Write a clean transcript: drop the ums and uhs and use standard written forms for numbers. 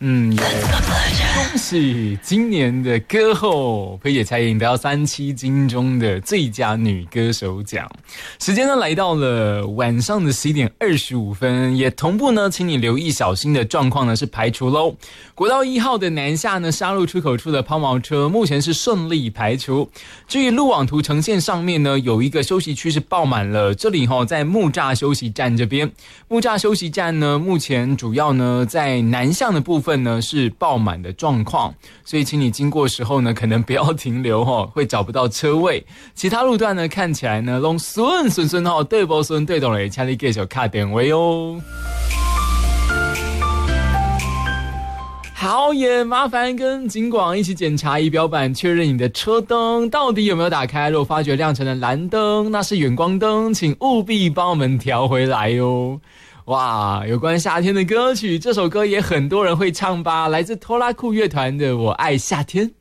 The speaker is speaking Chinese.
恭喜今年的歌后裴姐才赢得到3期金钟的最佳女歌手奖。时间呢来到了晚上的11点25分，也同步呢，请你留意小心的状况呢是排除喽。国道1号的南下呢沙鹿出口处的抛锚车目前是顺利排除。至于路网图呈现上面呢，有一个休息区是爆满了，这里在木栅休息站这边。木栅休息站呢，目前主要呢在南向的部分呢是爆满的状况，所以请你经过的时候呢，可能不要停留会找不到车位。其他路段呢，看起来呢都顺对不顺对懂了，请你继续打电话哦。好，也麻烦跟警广一起检查仪表板，确认你的车灯到底有没有打开。如果发觉亮成了蓝灯，那是远光灯，请务必帮我们调回来哦。哇，有关夏天的歌曲，这首歌也很多人会唱吧，来自拖拉库乐团的《我爱夏天》。